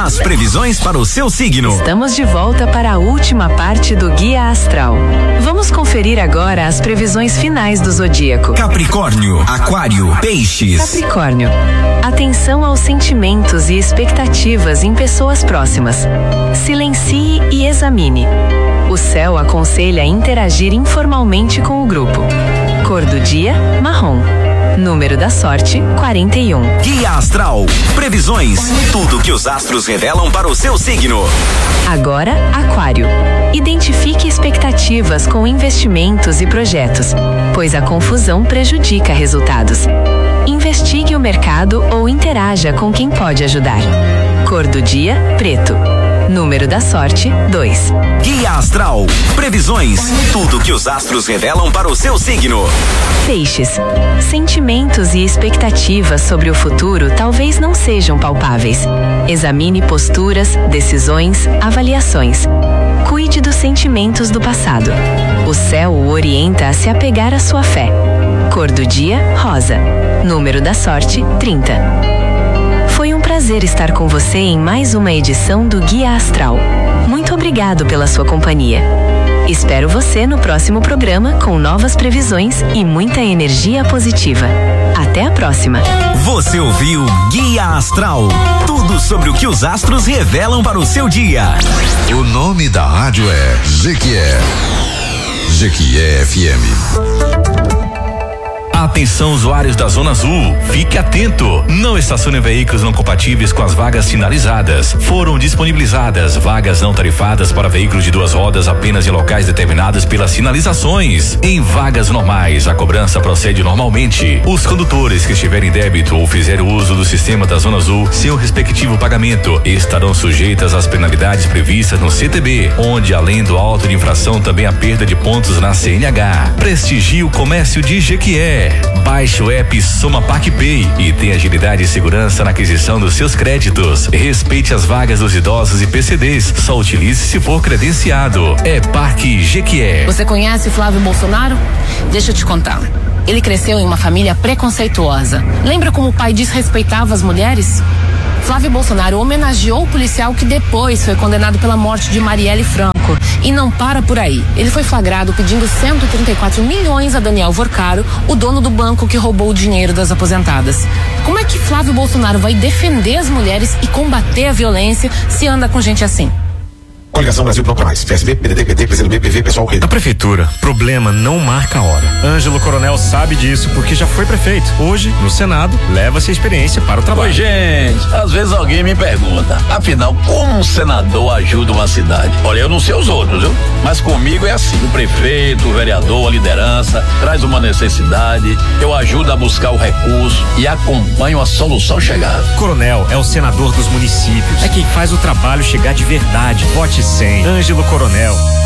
as previsões para o seu signo. Estamos de volta para a última parte do Guia Astral. Vamos conferir agora as previsões finais do zodíaco. Capricórnio, Aquário, Peixes. Capricórnio. Atenção aos sentimentos e expectativas em pessoas próximas. Silencie e examine. O céu aconselha interagir informalmente com o grupo. Cor do dia, marrom. Número da sorte, 41. Guia Astral. Previsões. Tudo que os astros revelam para o seu signo. Agora, Aquário. Identifique expectativas com investimentos e projetos, pois a confusão prejudica resultados. Investigue o mercado ou interaja com quem pode ajudar. Cor do dia, preto. Número da sorte, 2. Guia Astral. Previsões. Tudo que os astros revelam para o seu signo. Peixes. Sentimentos e expectativas sobre o futuro talvez não sejam palpáveis. Examine posturas, decisões, avaliações. Cuide dos sentimentos do passado. O céu o orienta a se apegar à sua fé. Cor do dia, rosa. Número da sorte, 30. Foi um prazer estar com você em mais uma edição do Guia Astral. Muito obrigado pela sua companhia. Espero você no próximo programa com novas previsões e muita energia positiva. Até a próxima. Você ouviu Guia Astral. Tudo sobre o que os astros revelam para o seu dia. O nome da rádio é Jequié. Jequié FM. Atenção, usuários da Zona Azul, fique atento, não estacione veículos não compatíveis com as vagas sinalizadas. Foram disponibilizadas vagas não tarifadas para veículos de 2 rodas apenas em locais determinados pelas sinalizações. Em vagas normais, a cobrança procede normalmente. Os condutores que estiverem em débito ou fizerem uso do sistema da Zona Azul sem o respectivo pagamento estarão sujeitas às penalidades previstas no CTB, onde além do auto de infração também a perda de pontos na CNH. Prestigie o comércio de Jequié. Baixe o app Soma PagPay e tenha agilidade e segurança na aquisição dos seus créditos. Respeite as vagas dos idosos e PCDs. Só utilize se for credenciado. É Parque Jequié. Você conhece Flávio Bolsonaro? Deixa eu te contar. Ele cresceu em uma família preconceituosa. Lembra como o pai desrespeitava as mulheres? Flávio Bolsonaro homenageou o policial que depois foi condenado pela morte de Marielle Franco. E não para por aí. Ele foi flagrado pedindo 134 milhões a Daniel Vorcaro, o dono do banco que roubou o dinheiro das aposentadas. Como é que Flávio Bolsonaro vai defender as mulheres e combater a violência se anda com gente assim? Coligação Brasil Pronto Mais. PSB, PDT, PT, PCdoB, PV, Pessoal, Rede. A prefeitura, problema não marca a hora. Ângelo Coronel sabe disso porque já foi prefeito. Hoje, no Senado, leva-se a experiência para o trabalho. Oi, gente, às vezes alguém me pergunta, afinal, como um senador ajuda uma cidade? Olha, eu não sei os outros, viu? Mas comigo é assim, o prefeito, o vereador, a liderança, traz uma necessidade, eu ajudo a buscar o recurso e acompanho a solução chegar. Coronel é o senador dos municípios, é quem faz o trabalho chegar de verdade. Vote 100. Ângelo Coronel.